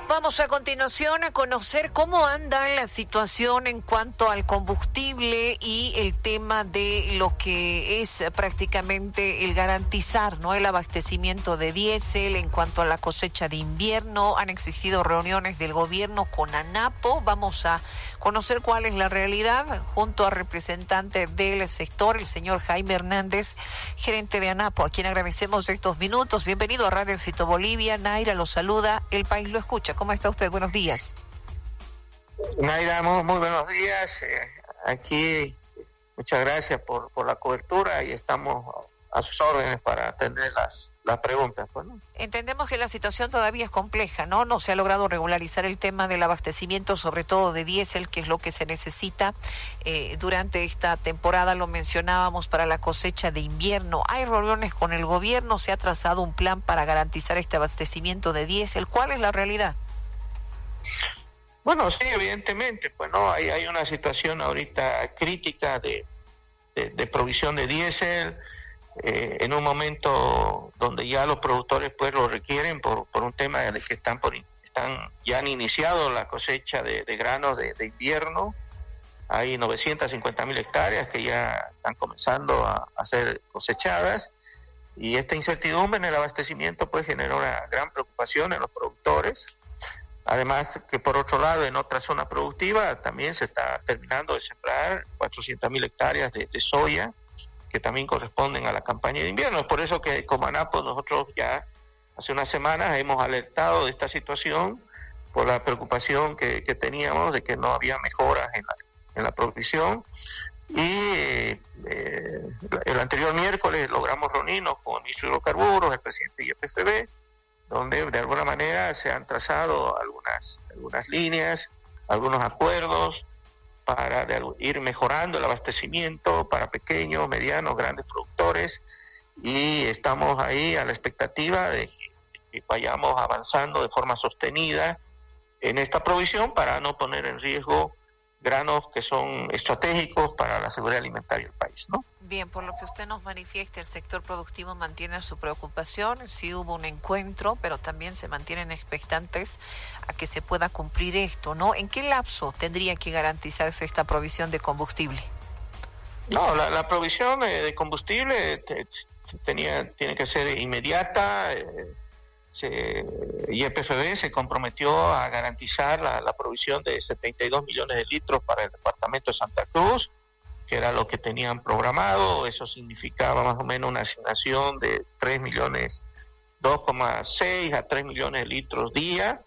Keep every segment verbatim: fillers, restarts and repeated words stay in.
Vamos a continuación a conocer cómo anda la situación en cuanto al combustible y el tema de lo que es prácticamente el garantizar, ¿no?, el abastecimiento de diésel en cuanto a la cosecha de invierno. Han existido reuniones del gobierno con ANAPO. Vamos a conocer cuál es la realidad junto al representante del sector, el señor Jaime Hernández, gerente de ANAPO, a quien agradecemos estos minutos. Bienvenido a Radio Éxito Bolivia. Naira lo saluda, El País lo escucha. ¿Cómo está usted? Buenos días. Naira, muy, muy buenos días. Eh, aquí, muchas gracias por, por la cobertura y estamos a sus órdenes para atender las, las preguntas. Pues, ¿no? Entendemos que la situación todavía es compleja, ¿no? No se ha logrado regularizar el tema del abastecimiento, sobre todo de diésel, que es lo que se necesita eh, durante esta temporada, lo mencionábamos, para la cosecha de invierno. Hay reuniones con el gobierno, se ha trazado un plan para garantizar este abastecimiento de diésel. ¿Cuál es la realidad? Bueno, sí, evidentemente, pues no, hay, hay una situación ahorita crítica de, de, de provisión de diésel, eh, en un momento donde ya los productores pues lo requieren por, por un tema de que están por están ya han iniciado la cosecha de, de granos de, de invierno. Hay novecientas cincuenta mil hectáreas que ya están comenzando a, a ser cosechadas, y esta incertidumbre en el abastecimiento pues genera una gran preocupación en los productores. Además que por otro lado en otra zona productiva también se está terminando de sembrar cuatrocientas mil hectáreas de, de soya que también corresponden a la campaña de invierno. Es por eso que como ANAPO nosotros ya hace unas semanas hemos alertado de esta situación por la preocupación que, que teníamos de que no había mejoras en la, en la provisión. Y eh, eh, el anterior miércoles logramos reunirnos con el ministro de Hidrocarburos, el presidente de Y P F B, donde de alguna manera se han trazado algunas, algunas líneas, algunos acuerdos para de, ir mejorando el abastecimiento para pequeños, medianos, grandes productores, y estamos ahí a la expectativa de que vayamos avanzando de forma sostenida en esta provisión para no poner en riesgo granos que son estratégicos para la seguridad alimentaria del país, ¿no? Bien, por lo que usted nos manifiesta, el sector productivo mantiene su preocupación. Sí hubo un encuentro, pero también se mantienen expectantes a que se pueda cumplir esto, ¿no? ¿En qué lapso tendría que garantizarse esta provisión de combustible? No, la, la provisión eh, de combustible te, tenía, tiene que ser inmediata. Eh, se, Y P F B se comprometió a garantizar la, la provisión de setenta y dos millones de litros para el departamento de Santa Cruz, que era lo que tenían programado. Eso significaba más o menos una asignación de tres millones, dos coma seis a tres millones de litros día.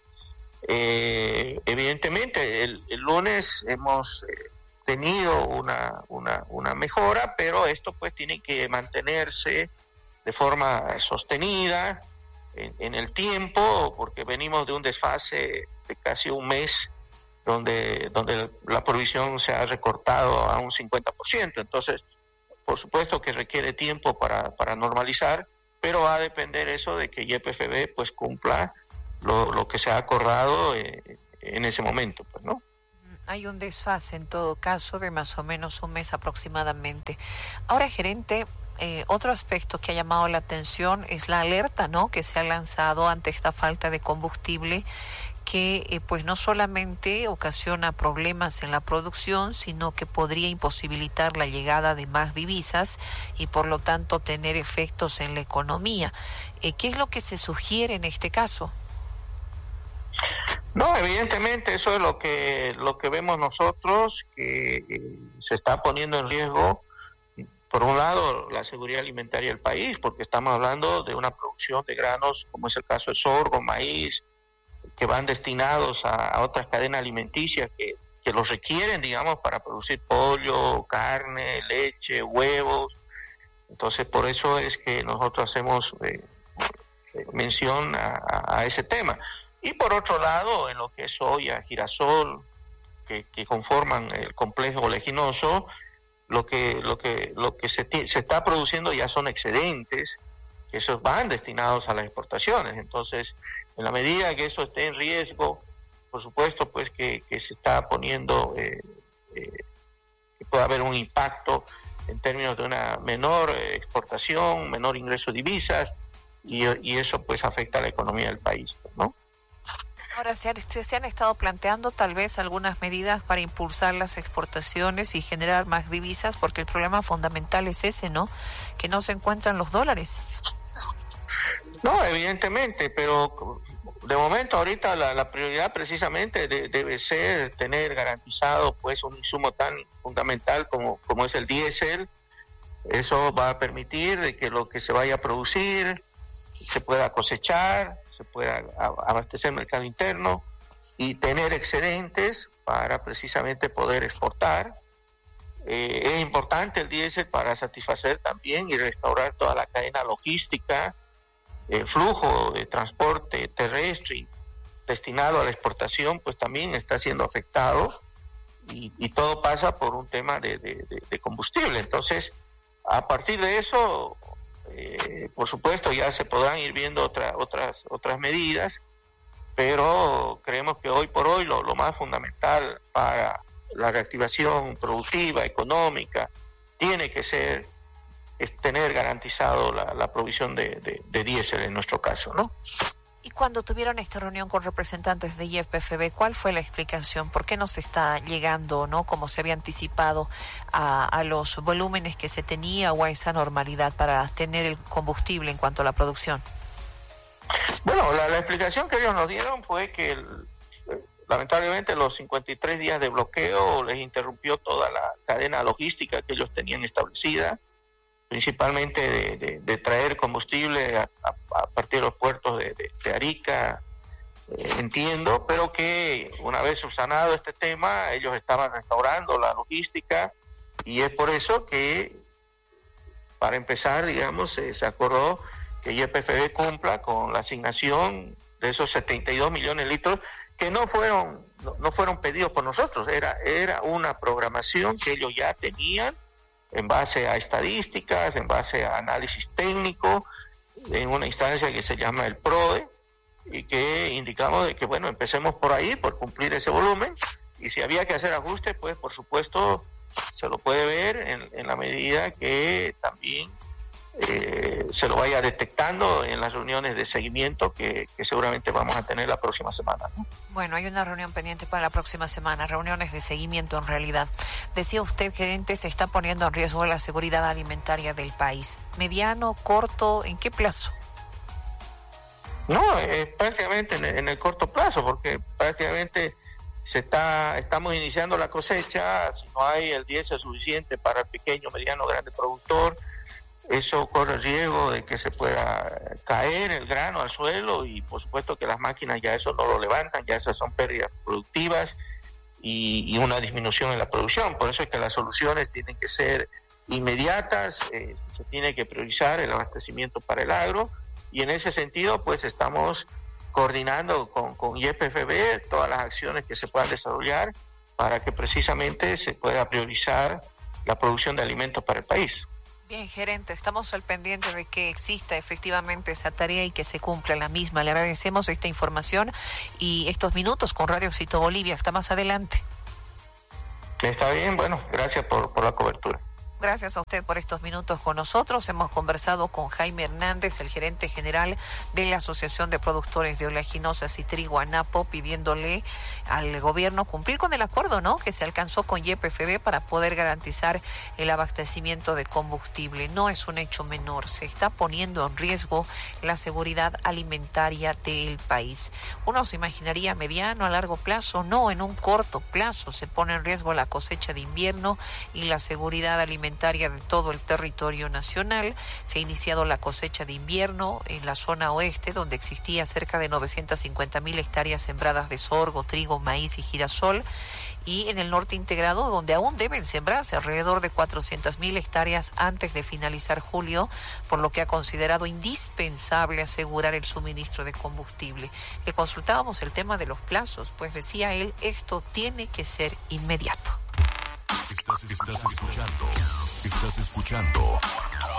Eh, evidentemente, el, el lunes hemos eh, tenido una, una, una mejora, pero esto pues tiene que mantenerse de forma sostenida en, en el tiempo, porque venimos de un desfase de casi un mes donde donde la provisión se ha recortado a un cincuenta por ciento. Entonces, por supuesto que requiere tiempo para, para normalizar, pero va a depender eso de que Y P F B pues cumpla lo, lo que se ha acordado eh, en ese momento, pues, ¿no? Hay un desfase en todo caso de más o menos un mes aproximadamente. Ahora, gerente, Eh, otro aspecto que ha llamado la atención es la alerta, ¿no?, que se ha lanzado ante esta falta de combustible, que eh, pues no solamente ocasiona problemas en la producción, sino que podría imposibilitar la llegada de más divisas y por lo tanto tener efectos en la economía. Eh, ¿Qué es lo que se sugiere en este caso? No, evidentemente eso es lo que lo que vemos nosotros, que eh, se está poniendo en riesgo, por un lado, la seguridad alimentaria del país, porque estamos hablando de una producción de granos, como es el caso de sorgo, maíz, que van destinados a, a otras cadenas alimenticias que, que los requieren, digamos, para producir pollo, carne, leche, huevos. Entonces, por eso es que nosotros hacemos eh, mención a, a ese tema. Y por otro lado, en lo que es soya, girasol, que, que conforman el complejo oleaginoso, lo que lo que lo que se, se está produciendo ya son excedentes, que esos van destinados a las exportaciones. Entonces, en la medida que eso esté en riesgo, por supuesto pues que, que se está poniendo eh, eh, que puede haber un impacto en términos de una menor eh, exportación, menor ingreso de divisas, y, y eso pues afecta a la economía del país, ¿no? Ahora, se han, se han estado planteando tal vez algunas medidas para impulsar las exportaciones y generar más divisas, porque el problema fundamental es ese, ¿no? Que no se encuentran los dólares. No, evidentemente, pero de momento ahorita la, la prioridad precisamente de, debe ser tener garantizado pues un insumo tan fundamental como, como es el diésel. Eso va a permitir de que lo que se vaya a producir se pueda cosechar, se pueda abastecer el mercado interno y tener excedentes para precisamente poder exportar. Eh, es importante el diésel para satisfacer también y restaurar toda la cadena logística, el flujo de transporte terrestre destinado a la exportación, pues también está siendo afectado y, y todo pasa por un tema de, de, de, de combustible. Entonces, a partir de eso, eh, por supuesto, ya se podrán ir viendo otra, otras otras medidas, pero creemos que hoy por hoy lo, lo más fundamental para la reactivación productiva, económica, tiene que ser es tener garantizado la, la provisión de, de, de diésel en nuestro caso, ¿no? Y cuando tuvieron esta reunión con representantes de Y P F B, ¿cuál fue la explicación? ¿Por qué no se está llegando, no, como se había anticipado, a, a los volúmenes que se tenía o a esa normalidad para tener el combustible en cuanto a la producción? Bueno, la, la explicación que ellos nos dieron fue que el, lamentablemente los cincuenta y tres días de bloqueo les interrumpió toda la cadena logística que ellos tenían establecida, principalmente de, de, de traer combustible a, a, a partir de los puertos de, de, de Arica, eh, entiendo, pero que una vez subsanado este tema, ellos estaban restaurando la logística y es por eso que, para empezar, digamos, eh, se acordó que Y P F B cumpla con la asignación de esos setenta y dos millones de litros que no fueron, no, no fueron pedidos por nosotros, era, era una programación que ellos ya tenían en base a estadísticas, en base a análisis técnico, en una instancia que se llama el PRODE, y que indicamos de que, bueno, empecemos por ahí, por cumplir ese volumen, y si había que hacer ajustes, pues por supuesto se lo puede ver en, en la medida que también eh, se lo vaya detectando en las reuniones de seguimiento que, que seguramente vamos a tener la próxima semana, ¿no? Bueno, hay una reunión pendiente para la próxima semana, reuniones de seguimiento en realidad. Decía usted, gerente, se está poniendo en riesgo la seguridad alimentaria del país. ¿Mediano, corto, en qué plazo? No, eh, prácticamente en el, en el corto plazo, porque prácticamente se está estamos iniciando la cosecha. Si no hay el diésel suficiente para el pequeño, mediano, grande productor, eso corre el riesgo de que se pueda caer el grano al suelo y por supuesto que las máquinas ya eso no lo levantan, ya esas son pérdidas productivas y, y una disminución en la producción. Por eso es que las soluciones tienen que ser inmediatas, eh, se tiene que priorizar el abastecimiento para el agro y en ese sentido pues estamos coordinando con, con Y P F B todas las acciones que se puedan desarrollar para que precisamente se pueda priorizar la producción de alimentos para el país. Bien, gerente, estamos al pendiente de que exista efectivamente esa tarea y que se cumpla la misma. Le agradecemos esta información y estos minutos con Radio Éxito Bolivia. Hasta más adelante. Está bien, bueno, gracias por, por la cobertura. Gracias a usted por estos minutos con nosotros. Hemos conversado con Jaime Hernández, el gerente general de la Asociación de Productores de Oleaginosas y Trigo ANAPO, pidiéndole al gobierno cumplir con el acuerdo, ¿no?, que se alcanzó con Y P F B para poder garantizar el abastecimiento de combustible. No es un hecho menor, se está poniendo en riesgo la seguridad alimentaria del país. Uno se imaginaría mediano, a largo plazo, no, en un corto plazo se pone en riesgo la cosecha de invierno y la seguridad alimentaria de todo el territorio nacional. Se ha iniciado la cosecha de invierno en la zona oeste, donde existía cerca de novecientas cincuenta mil hectáreas sembradas de sorgo, trigo, maíz y girasol, y en el norte integrado, donde aún deben sembrarse alrededor de cuatrocientas mil hectáreas antes de finalizar julio, por lo que ha considerado indispensable asegurar el suministro de combustible. Le consultábamos el tema de los plazos, pues decía él, esto tiene que ser inmediato. Estás, estás escuchando, estás escuchando